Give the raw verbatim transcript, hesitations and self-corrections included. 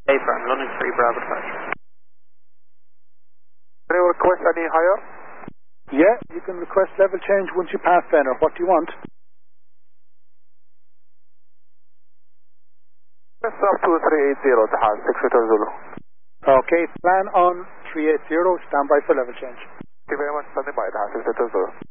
Affirm, London three Bravo departure. Can you request any higher? Yeah, you can request level change once you pass Fenner. What do you want? Press up to three eight zero, Tahal, six Victor Zulu. Okay, plan on three eight zero, stand by for level change. Thank you very much, standing by, Tahal, six Victor Zulu.